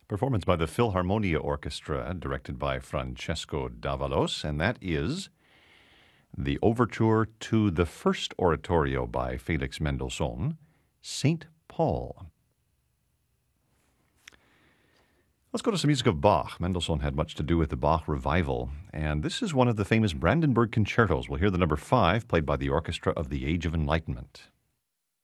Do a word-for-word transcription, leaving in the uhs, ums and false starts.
Performance by the Philharmonia Orchestra, directed by Francesco Davalos, and that is the overture to the first oratorio by Felix Mendelssohn, Saint Paul. Let's go to some music of Bach. Mendelssohn had much to do with the Bach revival, and this is one of the famous Brandenburg concertos. We'll hear the number five, played by the Orchestra of the Age of Enlightenment.